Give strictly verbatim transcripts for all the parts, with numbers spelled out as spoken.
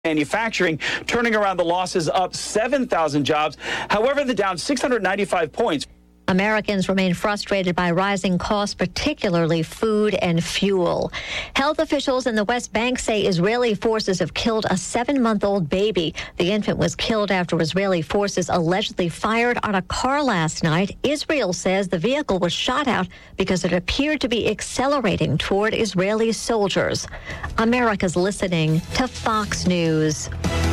manufacturing, turning around the losses, up seven thousand jobs. However, the down six hundred ninety-five points. Americans remain frustrated by rising costs, particularly food and fuel. Health officials in the West Bank say Israeli forces have killed a seven-month-old baby. The infant was killed after Israeli forces allegedly fired on a car last night. Israel says the vehicle was shot out because it appeared to be accelerating toward Israeli soldiers. America's listening to Fox News.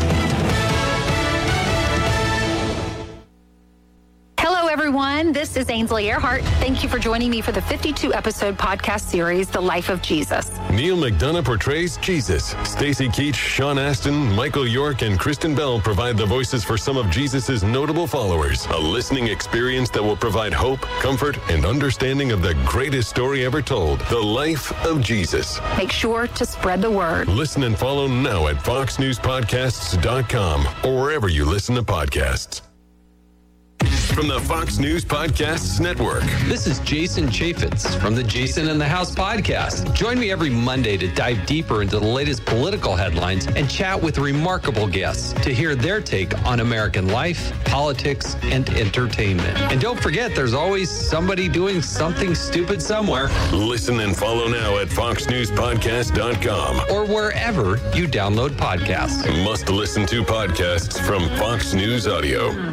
Hello, everyone. This is Ainsley Earhart. Thank you for joining me for the fifty-two episode podcast series, The Life of Jesus. Neil McDonough portrays Jesus. Stacey Keach, Sean Astin, Michael York, and Kristen Bell provide the voices for some of Jesus' notable followers. A listening experience that will provide hope, comfort, and understanding of the greatest story ever told, The Life of Jesus. Make sure to spread the word. Listen and follow now at fox news podcasts dot com or wherever you listen to podcasts. From the Fox News Podcasts Network. This is Jason Chaffetz from the Jason in the House podcast. Join me every Monday to dive deeper into the latest political headlines and chat with remarkable guests to hear their take on American life, politics, and entertainment. And don't forget, there's always somebody doing something stupid somewhere. Listen and follow now at fox news podcast dot com or wherever you download podcasts. Must listen to podcasts from Fox News Audio.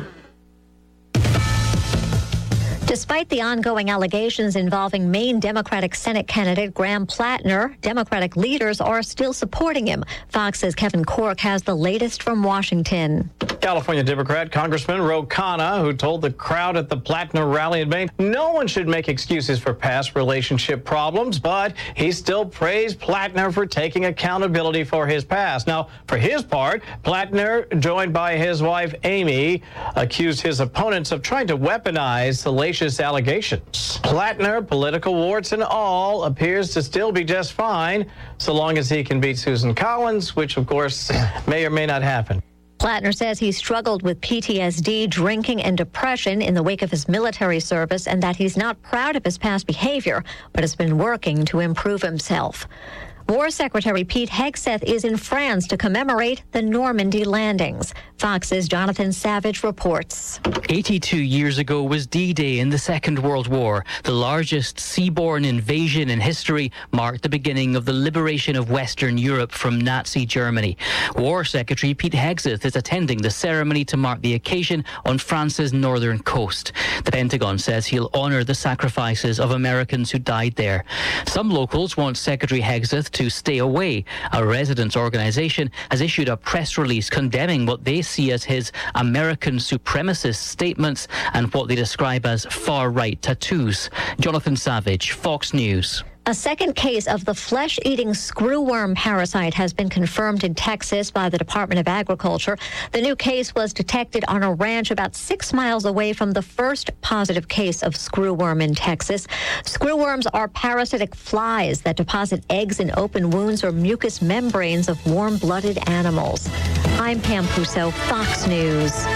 Despite the ongoing allegations involving Maine Democratic Senate candidate Graham Plattner, Democratic leaders are still supporting him. Fox's Kevin Corke has the latest from Washington. California Democrat Congressman Ro Khanna, who told the crowd at the Plattner rally in Maine, no one should make excuses for past relationship problems, but he still praised Plattner for taking accountability for his past. Now, for his part, Plattner, joined by his wife Amy, accused his opponents of trying to weaponize salacious allegations. Plattner, political warts and all, appears to still be just fine, so long as he can beat Susan Collins, which, of course, may or may not happen. Plattner says he struggled with P T S D, drinking, and depression in the wake of his military service, and that he's not proud of his past behavior, but has been working to improve himself. War Secretary Pete Hegseth is in France to commemorate the Normandy landings. Fox's Jonathan Savage reports. eighty-two years ago was D-Day in the Second World War. The largest seaborne invasion in history marked the beginning of the liberation of Western Europe from Nazi Germany. War Secretary Pete Hegseth is attending the ceremony to mark the occasion on France's northern coast. The Pentagon says he'll honor the sacrifices of Americans who died there. Some locals want Secretary Hegseth to stay away. A residents' organization has issued a press release condemning what they see as his American supremacist statements and what they describe as far-right tattoos. Jonathan Savage, Fox News. A second case of the flesh-eating screwworm parasite has been confirmed in Texas by the Department of Agriculture. The new case was detected on a ranch about six miles away from the first positive case of screwworm in Texas. Screwworms are parasitic flies that deposit eggs in open wounds or mucous membranes of warm-blooded animals. I'm Pam Puso, Fox News.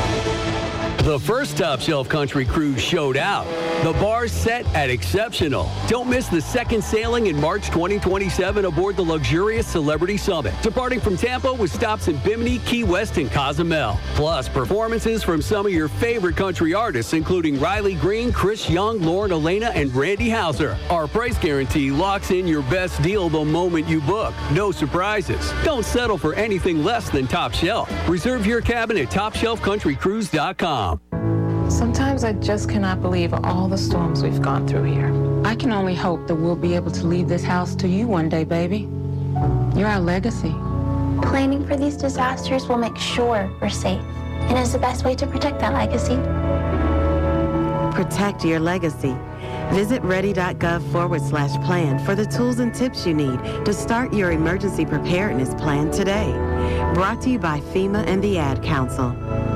The first Top Shelf Country Cruise showed out. The bar's set at exceptional. Don't miss the second sailing in March twenty twenty-seven aboard the luxurious Celebrity Summit, departing from Tampa with stops in Bimini, Key West, and Cozumel. Plus, performances from some of your favorite country artists, including Riley Green, Chris Young, Lauren Elena, and Randy Houser. Our price guarantee locks in your best deal the moment you book. No surprises. Don't settle for anything less than Top Shelf. Reserve your cabin at top shelf country cruise dot com. Sometimes I just cannot believe all the storms we've gone through here. I can only hope that we'll be able to leave this house to you one day, baby. You're our legacy. Planning for these disasters will make sure we're safe and is the best way to protect that legacy. Protect your legacy. Visit ready.gov forward slash plan for the tools and tips you need to start your emergency preparedness plan today. Brought to you by FEMA and the Ad Council.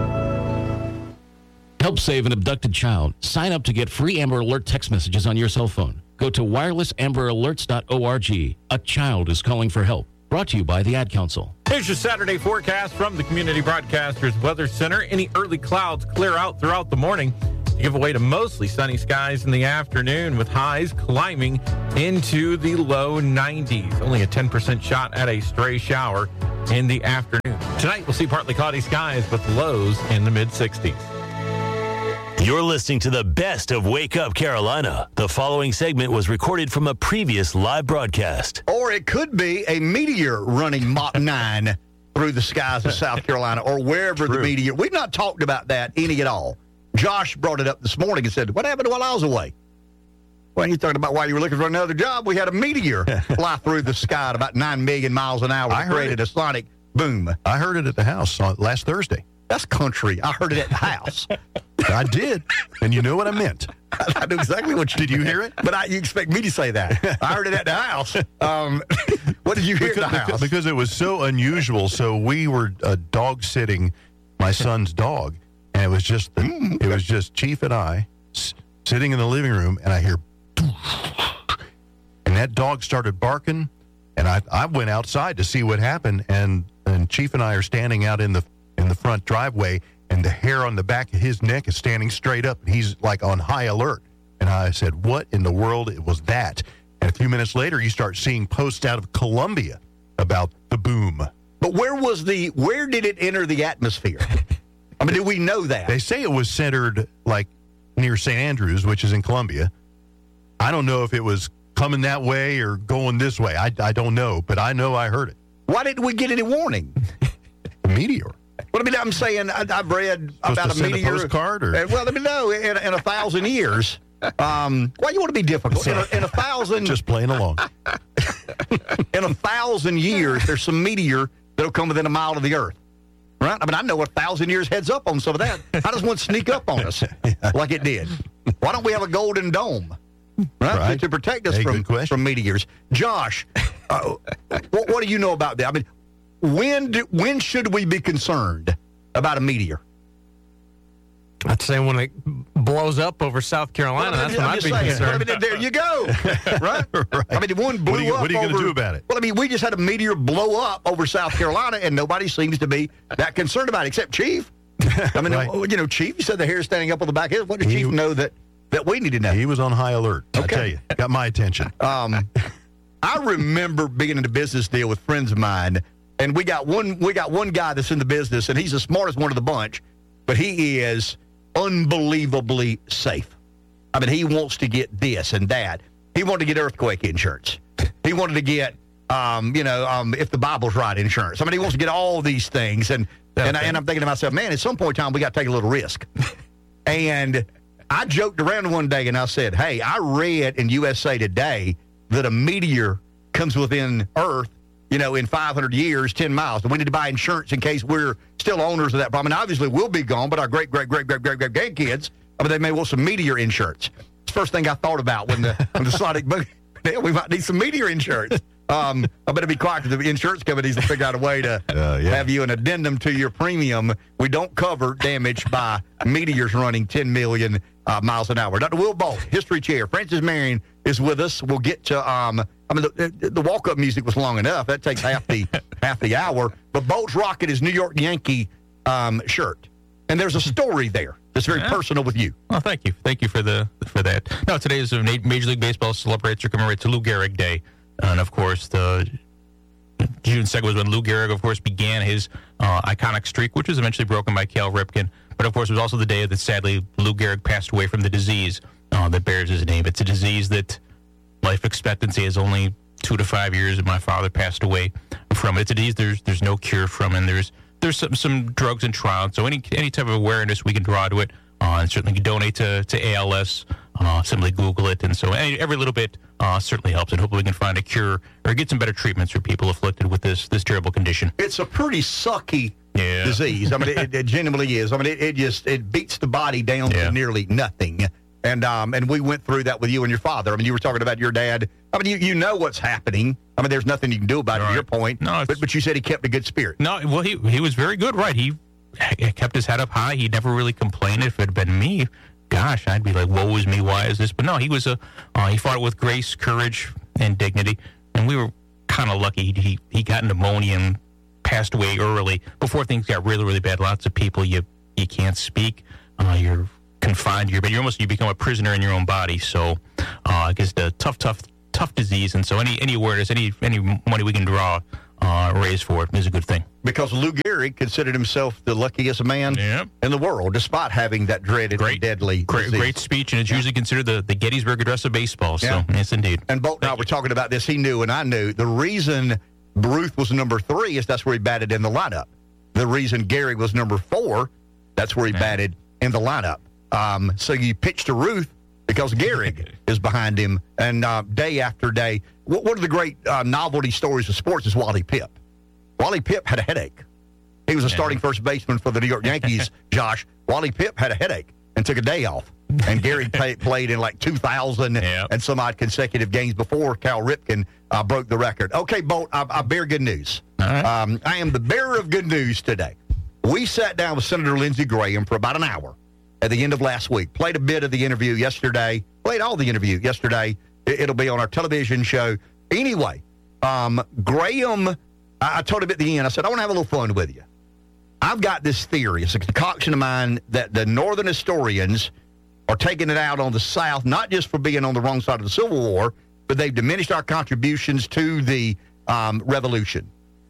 Help save an abducted child. Sign up to get free Amber Alert text messages on your cell phone. Go to wireless amber alerts dot org. A child is calling for help. Brought to you by the Ad Council. Here's your Saturday forecast from the Community Broadcasters Weather Center. Any early clouds clear out throughout the morning to give way to mostly sunny skies in the afternoon with highs climbing into the low nineties. Only a ten percent shot at a stray shower in the afternoon. Tonight, we'll see partly cloudy skies with lows in the mid-sixties. You're listening to the best of Wake Up Carolina. The following segment was recorded from a previous live broadcast. Or it could be a meteor running Mach nine through the skies of South Carolina or wherever True. the meteor. We've not talked about that any at all. Josh brought it up this morning and said, what happened while I was away? Well, you're talking about while you were looking for another job, we had a meteor fly through the sky at about nine million miles an hour. I heard created it. a sonic boom. I heard it at the house on last Thursday. That's country. I heard it at the house. I did, and you know what I meant. I knew exactly what you did. You hear it? But I, you expect me to say that. I heard it at the house. Um, what did you hear because, at the house? Because it was so unusual. So we were uh, dog sitting my son's dog, and it was just the, mm, okay. it was just Chief and I s- sitting in the living room, and I hear, and that dog started barking, and I I went outside to see what happened, and and Chief and I are standing out in the in the front driveway, and the hair on the back of his neck is standing straight up, and he's like on high alert. And I said, what in the world it was that? And a few minutes later, you start seeing posts out of Columbia about the boom. But where was the, where did it enter the atmosphere? I mean, do we know that? They say it was centered like near Saint Andrews, which is in Columbia. I don't know if it was coming that way or going this way. I, I don't know, but I know I heard it. Why didn't we get any warning? A meteor. Well, I mean, I'm saying I, I've read Supposed about to a send meteor. A postcard, or? Uh, well, let me know in, in a thousand years. Um, why you want to be difficult? In a, in a thousand, just playing along. In a thousand years, there's some meteor that'll come within a mile of the Earth. Right? I mean, I know a thousand years heads up on some of that. How does one sneak up on us like it did? Why don't we have a golden dome? Right, right. To, to protect us hey, from, from meteors. Josh, uh, what, what do you know about that? I mean, when do, when should we be concerned about a meteor? I'd say when it blows up over South Carolina, well, I mean, that's when I'm I'd be saying, concerned. I mean, there you go. Right? Right. I mean, one blew what are you, up What are you going to do about it? Well, I mean, we just had a meteor blow up over South Carolina, and nobody seems to be that concerned about it, except Chief. I mean, right. you know, Chief, you said the hair standing up on the back of his. What did he, Chief know that, that we need to know? He was on high alert. Okay. I tell you, got my attention. Um, I remember being in a business deal with friends of mine, and we got one we got one guy that's in the business, and he's the smartest one of the bunch, but he is unbelievably safe. I mean, he wants to get this and that. He wanted to get earthquake insurance. He wanted to get, um, you know, um, if the Bible's right insurance. I mean, he wants to get all these things, and okay. and, I, and I'm thinking to myself, man, at some point in time, we got to take a little risk. And I joked around one day, and I said, hey, I read in U S A Today that a meteor comes within Earth, you know, in five hundred years, ten miles. And we need to buy insurance in case we're still owners of that problem. And obviously, we'll be gone, but our great, great, great, great, great, great grandkids, I mean, they may want some meteor insurance. It's the first thing I thought about when the when the sonic boom. Yeah, we might need some meteor insurance. Um, I better be quiet because the insurance companies will figure out a way to uh, yeah. have you an addendum to your premium. We don't cover damage by meteors running ten million uh, miles an hour. Doctor Will Bolt, History Chair. Francis Marion is with us. We'll get to. Um, I mean, the, the walk-up music was long enough. That takes half the half the hour. But Bolt's rocking his New York Yankee um, shirt, and there's a story there that's very yeah. personal with you. Well, thank you, thank you for the for that. No, today is Major League Baseball celebrates or commemorates Lou Gehrig Day, and of course the June second was when Lou Gehrig, of course, began his uh, iconic streak, which was eventually broken by Cal Ripken. But of course, it was also the day that sadly Lou Gehrig passed away from the disease uh, that bears his name. It's a disease that life expectancy is only two to five years, and my father passed away from it. It's a disease there's there's no cure from, and there's there's some, some drugs in trial. So any any type of awareness we can draw to it, uh, and certainly can donate to, to A L S, uh, simply Google it. And so any, every little bit uh, certainly helps, and hopefully we can find a cure or get some better treatments for people afflicted with this this terrible condition. It's a pretty sucky yeah. disease. I mean, it, it genuinely is. I mean, it, it just it beats the body down yeah. to nearly nothing. And um and we went through that with you and your father. I mean, you were talking about your dad. I mean, you, you know what's happening. I mean, there's nothing you can do about it. Right. Your point. No, but but you said he kept a good spirit. No, well, he he was very good, right? He, he kept his head up high. He never really complained. If it had been me, gosh, I'd be like, woe is me. Why is this? But no, he was a uh, he fought with grace, courage, and dignity. And we were kind of lucky. He, he he got pneumonia and passed away early before things got really really bad. Lots of people you you can't speak. Uh, you're confined to your bed. You're almost you become a prisoner in your own body. So uh, I guess the tough, tough, tough disease. And so any any awareness, any any money we can draw uh, raised for it is a good thing. Because Lou Gehrig considered himself the luckiest man yep. in the world, despite having that dreaded great, and deadly great, disease. great speech, and it's yeah. usually considered the, the Gettysburg Address of baseball. So, yeah. yes, indeed. And Bolt and I were talking about this. He knew, and I knew. The reason Ruth was number three is that's where he batted in the lineup. The reason Gehrig was number four, that's where he yeah. batted in the lineup. Um, so you pitch to Ruth because Gehrig is behind him, and uh, day after day. One of the great uh, novelty stories of sports is Wally Pipp. Wally Pipp had a headache. He was a starting first baseman for the New York Yankees, Josh. Wally Pipp had a headache and took a day off. And Gary pay, played in like two thousand yep. and some odd consecutive games before Cal Ripken uh, broke the record. Okay, Bolt, I, I bear good news. All right. Um, I am the bearer of good news today. We sat down with Senator Lindsey Graham for about an hour at the end of last week. Played a bit of the interview yesterday. Played all the interview yesterday. It, it'll be on our television show. Anyway, um, Graham, I, I told him at the end, I said, I want to have a little fun with you. I've got this theory. It's a concoction of mine that the Northern historians are taking it out on the South, not just for being on the wrong side of the Civil War, but they've diminished our contributions to the um, Revolution.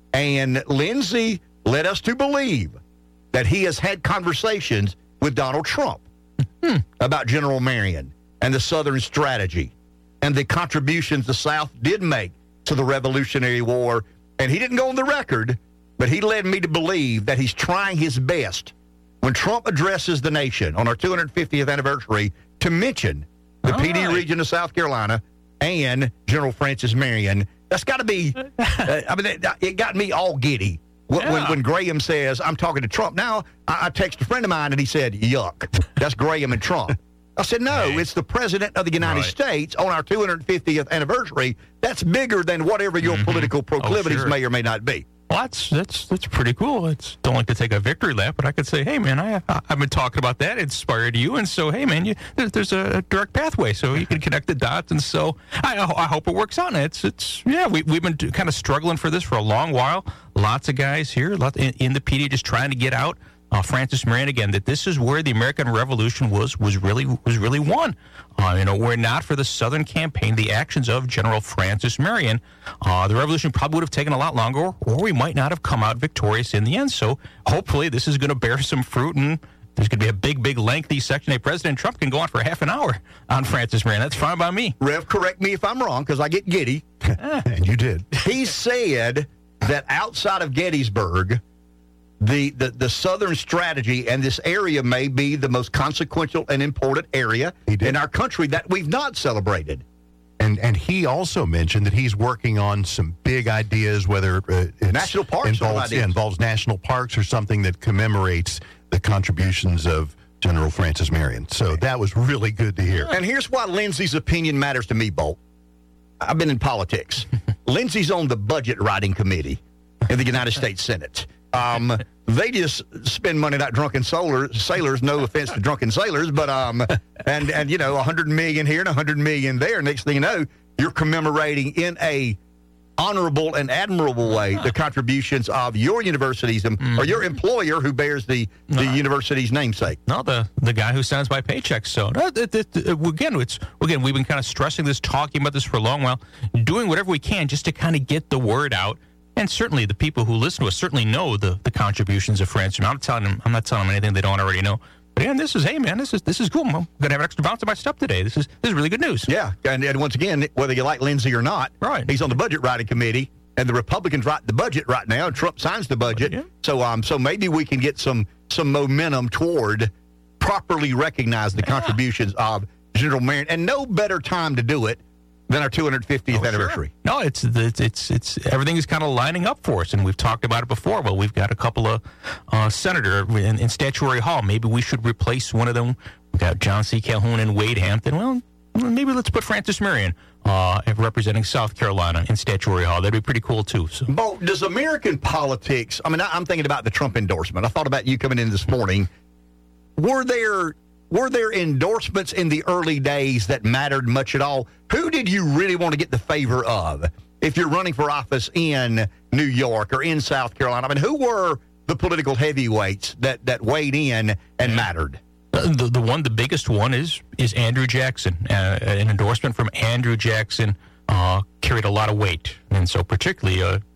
And Lindsey led us to believe that he has had conversations with Donald Trump hmm. about General Marion and the Southern strategy and the contributions the South did make to the Revolutionary War. And he didn't go on the record, but he led me to believe that he's trying his best when Trump addresses the nation on our two hundred fiftieth anniversary to mention the All P D right. region of South Carolina and General Francis Marion. That's got to be, uh, I mean, it, it got me all giddy when, yeah. when, when Graham says, I'm talking to Trump. Now, I, I text a friend of mine and he said, yuck, that's Graham and Trump. I said, no, hey. it's the President of the United right. States on our two hundred fiftieth anniversary. That's bigger than whatever your mm-hmm. political proclivities oh, sure. may or may not be. Well, that's that's that's pretty cool. It's don't like to take a victory lap, but I could say, hey man, I I've been talking about that. It inspired you, and so hey man, you, there's a direct pathway, so you can connect the dots, and so I I hope it works out. And it's it's yeah, we we've been kind of struggling for this for a long while. Lots of guys here, lot in, in the P D just trying to get out. Uh, Francis Marion again. That this is where the American Revolution was was really was really won. Uh, you know, were it not for the Southern campaign, the actions of General Francis Marion, uh, the revolution probably would have taken a lot longer, or we might not have come out victorious in the end. So hopefully, this is going to bear some fruit, and there's going to be a big, big, lengthy section. Hey, President Trump can go on for half an hour on Francis Marion. That's fine by me. Rev, correct me if I'm wrong, because I get giddy. And you did. He said that outside of Gettysburg, The, the the Southern strategy and this area may be the most consequential and important area in our country that we've not celebrated. And and he also mentioned that he's working on some big ideas, whether uh, it's national parks involves, yeah, involves national parks or something that commemorates the contributions of General Francis Marion. So that was really good to hear. And here's why Lindsey's opinion matters to me, Bolt. I've been in politics. Lindsey's on the budget writing committee in the United States Senate. Um, they just spend money like drunken sailors. Sailors, no offense to drunken sailors, but um, and and you know, a hundred million here and a hundred million there. Next thing you know, you're commemorating in a honorable and admirable way the contributions of your universities and, mm-hmm. or your employer who bears the the no. university's namesake. No, the the guy who signs my paychecks. So no, it, it, it, again, it's again we've been kind of stressing this, talking about this for a long while, doing whatever we can just to kind of get the word out. And certainly the people who listen to us certainly know the, the contributions of Francis. I'm not telling them I'm not telling them anything they don't already know. But again, this is hey man, this is this is cool. I'm gonna have an extra bounce in my step today. This is this is really good news. Yeah, and, and once again, whether you like Lindsey or not, right? He's on the budget writing committee, and the Republicans write the budget right now. And Trump signs the budget, yeah. so um, so maybe we can get some some momentum toward properly recognize the yeah. contributions of General Marion, and no better time to do it than our two hundred fiftieth oh, anniversary. Sure. No, it's it's it's it's everything is kind of lining up for us, and we've talked about it before. Well, we've got a couple of uh, senators in, in Statuary Hall. Maybe we should replace one of them. We've got John C. Calhoun and Wade Hampton. Well, maybe let's put Francis Marion uh, representing South Carolina in Statuary Hall. That'd be pretty cool too. So, Bo, does American politics? I mean, I, I'm thinking about the Trump endorsement. I thought about you coming in this morning. Were there? Were there endorsements in the early days that mattered much at all? Who did you really want to get the favor of if you're running for office in New York or in South Carolina? I mean, who were the political heavyweights that, that weighed in and mattered? The the one, the biggest one is is Andrew Jackson. Uh, an endorsement from Andrew Jackson uh, carried a lot of weight. And so particularly uh,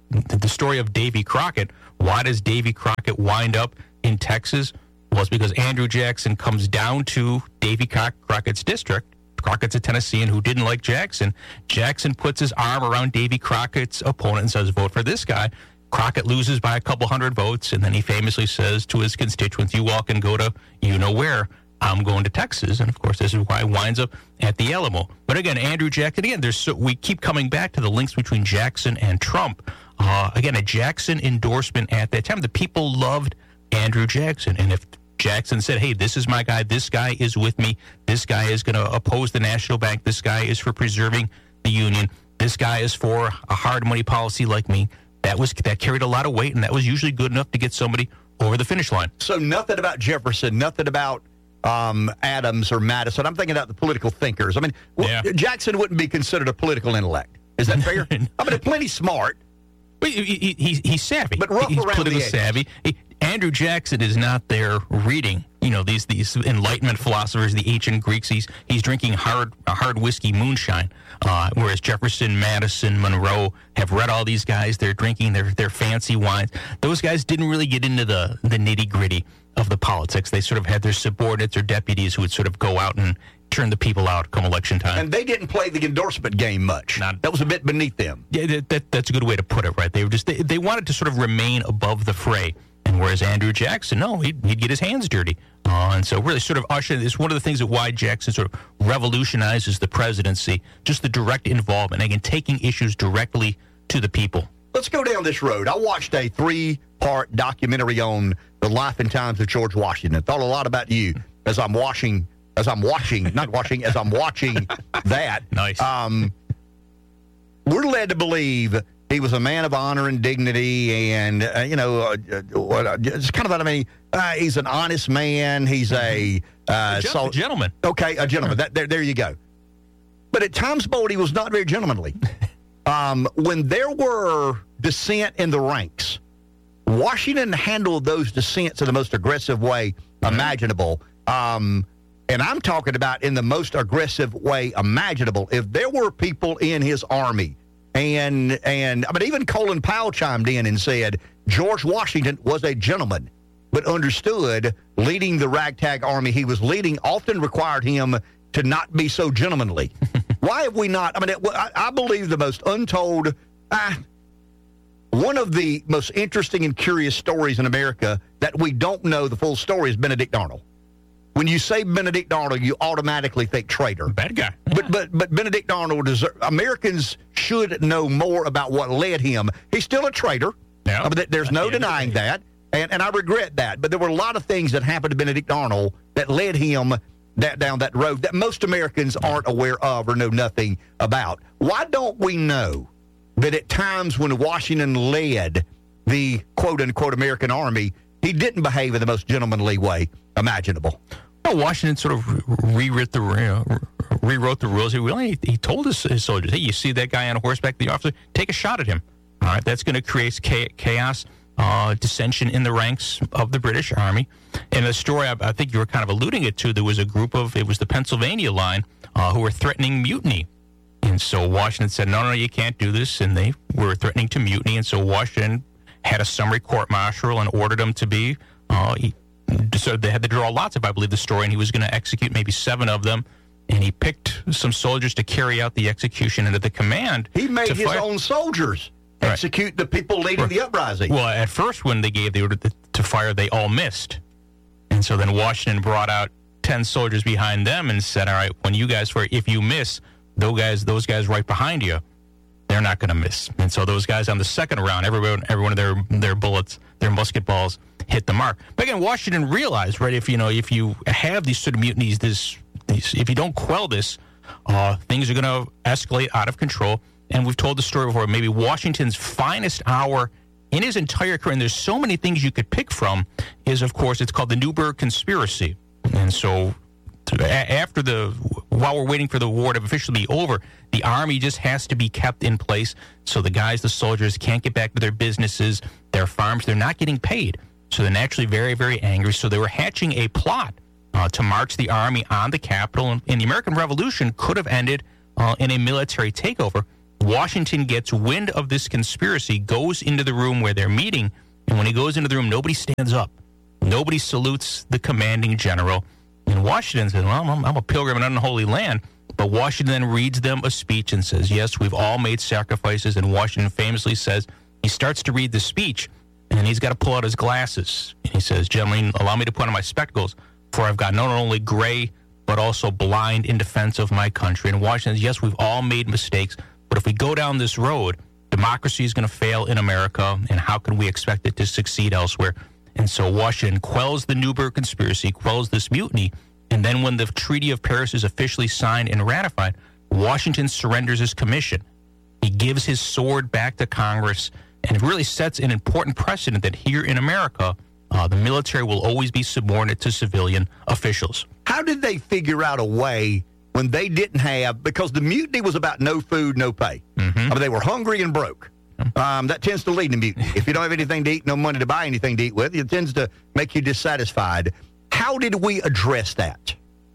the story of Davy Crockett. Why does Davy Crockett wind up in Texas? Well, it's because Andrew Jackson comes down to Davy Crockett's district. Crockett's a Tennessean who didn't like Jackson. Jackson puts his arm around Davy Crockett's opponent and says, vote for this guy. Crockett loses by a couple hundred votes, and then he famously says to his constituents, you all can go to you-know-where. I'm going to Texas. And, of course, this is why he winds up at the Alamo. But, again, Andrew Jackson, again, there's so, we keep coming back to the links between Jackson and Trump. Uh, again, a Jackson endorsement at that time. The people loved Andrew Jackson. And if Jackson said, hey, this is my guy, this guy is with me, this guy is going to oppose the national bank, this guy is for preserving the union, this guy is for a hard money policy like me, that was that carried a lot of weight, and that was usually good enough to get somebody over the finish line. So nothing about Jefferson, nothing about um, Adams or Madison. I'm thinking about the political thinkers. I mean, yeah. Jackson wouldn't be considered a political intellect. Is that fair? I mean, plenty smart. But he, he, he, he's savvy. But rough he's around politically the edges. savvy. He, Andrew Jackson is not there reading, you know, these these Enlightenment philosophers, the ancient Greeks. He's he's drinking hard hard whiskey moonshine, uh, whereas Jefferson, Madison, Monroe have read all these guys. They're drinking their their fancy wines. Those guys didn't really get into the the nitty gritty of the politics. They sort of had their subordinates or deputies who would sort of go out and turn the people out come election time. And they didn't play the endorsement game much. Not, that was a bit beneath them. Yeah, that, that, that's a good way to put it, right? They were just they, they wanted to sort of remain above the fray. And whereas Andrew Jackson, no, he'd, he'd get his hands dirty. Uh, and so really sort of ushered, it's one of the things that why Jackson sort of revolutionizes the presidency, just the direct involvement, again, taking issues directly to the people. Let's go down this road. I watched a three-part documentary on the life and times of George Washington. Thought a lot about you as I'm watching, as I'm watching, not watching, as I'm watching that. Nice. Um, we're led to believe he was a man of honor and dignity, and uh, you know, uh, uh, it's kind of what I mean. Uh, he's an honest man. He's a, uh, a, gen- so, a gentleman. Okay, a gentleman. That, there, there you go. But at times, Bold, he was not very gentlemanly. Um, when there were dissent in the ranks, Washington handled those dissents in the most aggressive way imaginable. Um, and I'm talking about in the most aggressive way imaginable. If there were people in his army, and, and I mean, even Colin Powell chimed in and said George Washington was a gentleman, but understood leading the ragtag army he was leading often required him to not be so gentlemanly. Why have we not? I mean, it, I, I believe the most untold, uh, one of the most interesting and curious stories in America that we don't know the full story is Benedict Arnold. When you say Benedict Arnold, you automatically think traitor. Bad guy. But but but Benedict Arnold is Americans should know more about what led him. He's still a traitor. Yeah. I mean, there's no denying that, and and I regret that. But there were a lot of things that happened to Benedict Arnold that led him that down that road that most Americans aren't aware of or know nothing about. Why don't we know that at times when Washington led the quote-unquote American army, he didn't behave in the most gentlemanly way imaginable? Well, Washington sort of rewrote the uh, rewrote the rules. He really he told his, his soldiers, "Hey, you see that guy on horseback, the officer, take a shot at him. All right, that's going to create chaos, uh, dissension in the ranks of the British Army." In the story, I, I think you were kind of alluding it to. There was a group of it was the Pennsylvania line uh, who were threatening mutiny, and so Washington said, "No, no, you can't do this," and they were threatening to mutiny, and so Washington had a summary court martial and ordered them to be. Uh, he, So they had to draw lots of, I believe, the story, and he was going to execute maybe seven of them. And he picked some soldiers to carry out the execution, and at the command, he made his fire, own soldiers right. execute the people leading right. the uprising. Well, at first, when they gave the order to fire, they all missed, and so then Washington brought out ten soldiers behind them and said, "All right, when you guys fire, if you miss, those guys, those guys right behind you, they're not going to miss." And so those guys on the second round, everyone, every one of their their bullets, their musket balls, hit the mark. But again, Washington realized, right, if you know, if you have these sort of mutinies, this, these, if you don't quell this, uh, things are going to escalate out of control. And we've told the story before. Maybe Washington's finest hour in his entire career, and there's so many things you could pick from, is of course it's called the Newburgh Conspiracy. And so after the, while we're waiting for the war to officially be over, the army just has to be kept in place. So the guys, the soldiers, can't get back to their businesses, their farms. They're not getting paid. So they're naturally very, very angry. So they were hatching a plot uh, to march the army on the Capitol. And, and the American Revolution could have ended uh, in a military takeover. Washington gets wind of this conspiracy, goes into the room where they're meeting, and when he goes into the room, nobody stands up. Nobody salutes the commanding general. And Washington says, well, I'm, I'm a pilgrim in an unholy land. But Washington then reads them a speech and says, yes, we've all made sacrifices. And Washington famously says, he starts to read the speech, and he's got to pull out his glasses. And he says, gentlemen, allow me to put on my spectacles, for I've got not only gray, but also blind in defense of my country. And Washington says, yes, we've all made mistakes, but if we go down this road, democracy is going to fail in America, and how can we expect it to succeed elsewhere? And so Washington quells the Newburgh conspiracy, quells this mutiny, and then when the Treaty of Paris is officially signed and ratified, Washington surrenders his commission. He gives his sword back to Congress, and it really sets an important precedent that here in America, uh, the military will always be subordinate to civilian officials. How did they figure out a way when they didn't have, because the mutiny was about no food, no pay. Mm-hmm. I mean, they were hungry and broke. Um, that tends to lead to mutiny. If you don't have anything to eat, no money to buy anything to eat with, it tends to make you dissatisfied. How did we address that?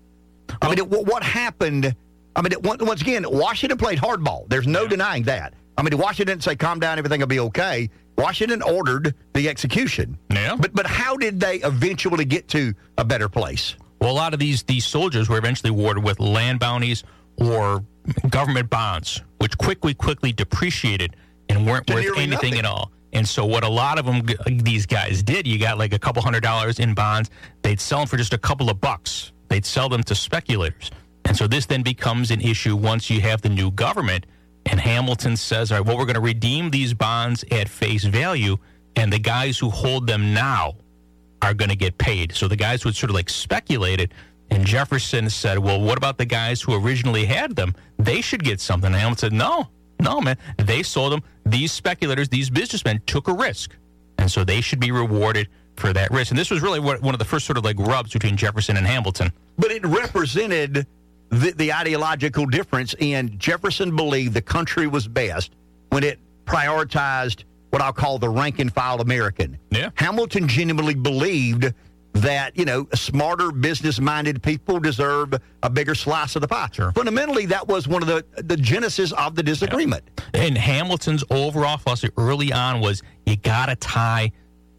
I mean, it, what happened? I mean, it, once again, Washington played hardball. There's no yeah. denying that. I mean, Washington didn't say, calm down, everything will be okay. Washington ordered the execution. Yeah. But but how did they eventually get to a better place? Well, a lot of these these soldiers were eventually awarded with land bounties or government bonds, which quickly, quickly depreciated and weren't to worth anything nothing. at all. And so what a lot of them, these guys did, you got like a couple hundred dollars in bonds. They'd sell them for just a couple of bucks. They'd sell them to speculators. And so this then becomes an issue once you have the new government. And Hamilton says, all right, well, we're going to redeem these bonds at face value. And the guys who hold them now are going to get paid. So the guys who had sort of like speculated, and Jefferson said, well, what about the guys who originally had them? They should get something. And Hamilton said, no, no, man. They sold them. These speculators, these businessmen took a risk. And so they should be rewarded for that risk. And this was really what, one of the first sort of like rubs between Jefferson and Hamilton. But it represented the, the ideological difference in Jefferson believed the country was best when it prioritized what I'll call the rank and file American. Yeah. Hamilton genuinely believed that, you know, smarter, business-minded people deserve a bigger slice of the pie. Sure. Fundamentally, that was one of the, the genesis of the disagreement. Yeah. And Hamilton's overall philosophy early on was you got to tie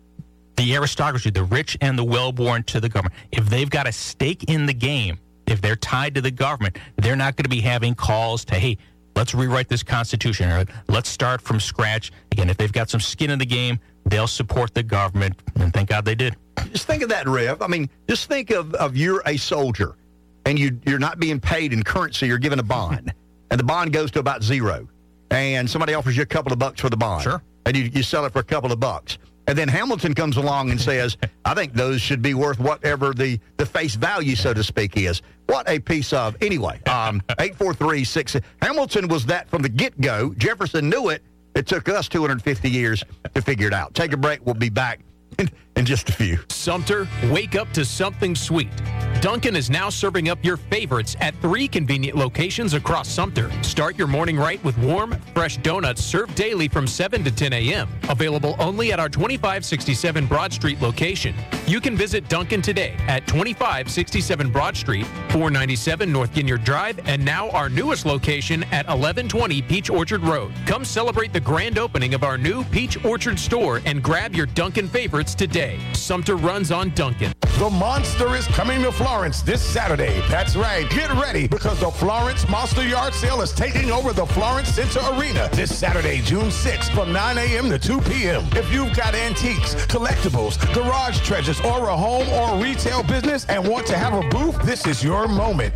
the aristocracy, the rich and the well-born, to the government. If they've got a stake in the game, if they're tied to the government, they're not going to be having calls to, hey, let's rewrite this Constitution, or let's start from scratch. Again, if they've got some skin in the game, they'll support the government, and thank God they did. Just think of that, Rev. I mean, just think of, of you're a soldier, and you, you're not being paid in currency. You're given a bond, and the bond goes to about zero, and somebody offers you a couple of bucks for the bond. Sure. And you, you sell it for a couple of bucks. And then Hamilton comes along and says, I think those should be worth whatever the, the face value, so to speak, is. What a piece of, anyway, um, eight four three six. Hamilton was that from the get-go. Jefferson knew it. It took us two hundred fifty years to figure it out. Take a break. We'll be back in, in just a few. Sumter, wake up to something sweet. Dunkin' is now serving up your favorites at three convenient locations across Sumter. Start your morning right with warm, fresh donuts served daily from seven to ten a.m. Available only at our twenty-five sixty-seven Broad Street location. You can visit Dunkin' today at twenty-five sixty-seven Broad Street, four ninety-seven North Ginyard Drive, and now our newest location at eleven twenty Peach Orchard Road. Come celebrate the grand opening of our new Peach Orchard store and grab your Dunkin' favorites today. Sumter runs on Dunkin'. The monster is coming to Florence this Saturday. That's right. Get ready because the Florence Monster Yard Sale is taking over the Florence Center Arena this Saturday, June sixth from nine a.m. to two p.m. If you've got antiques, collectibles, garage treasures, or a home or retail business and want to have a booth, this is your moment.